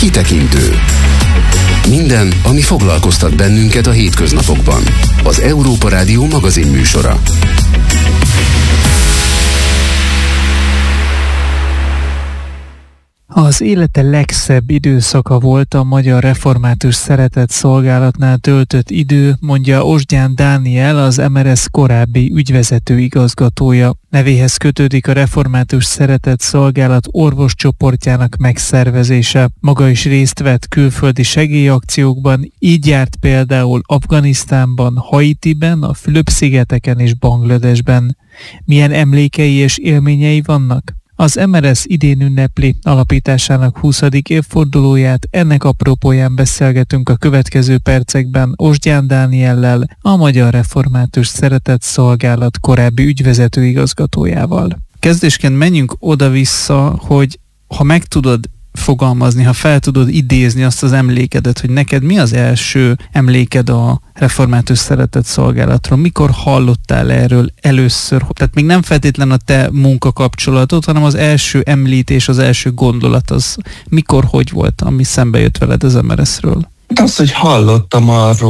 Kitekintő. Minden, ami foglalkoztat bennünket a hétköznapokban. Az Európa Rádió magazin műsora. Az élete legszebb időszaka volt a Magyar Református Szeretett Szolgálatnál töltött idő, mondja Osgyán Dániel, az MRS korábbi ügyvezető igazgatója. Nevéhez kötődik a Református Szeretett Szolgálat orvoscsoportjának megszervezése. Maga is részt vett külföldi segélyakciókban, így járt például Afganisztánban, Haitiben, a Fülöp-szigeteken és Bangladesben. Milyen emlékei és élményei vannak? Az MRS idén ünnepli alapításának 20. évfordulóját, ennek apropóján beszélgetünk a következő percekben Osgyán Dániellel, a Magyar Református Szeretett Szolgálat korábbi ügyvezető igazgatójával. Kezdésként menjünk oda-vissza, hogy ha meg tudod fogalmazni, ha fel tudod idézni azt az emlékedet, hogy neked mi az első emléked a Református Szeretett Szolgálatról, mikor hallottál erről először, tehát még nem feltétlen a te munkakapcsolatod, hanem az első említés, az első gondolat az mikor, hogy volt, ami szembe jött veled az MRS-ről? Az, hogy hallottam arról,